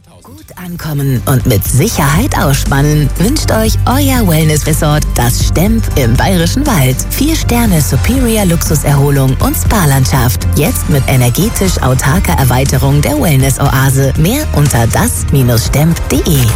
Gut ankommen und mit Sicherheit ausspannen wünscht euch euer Wellness-Resort, das Stemp im Bayerischen Wald. 4 Sterne Superior Luxuserholung und Spa-Landschaft. Jetzt mit energetisch autarker Erweiterung der Wellness-Oase. Mehr unter das-stemp.de.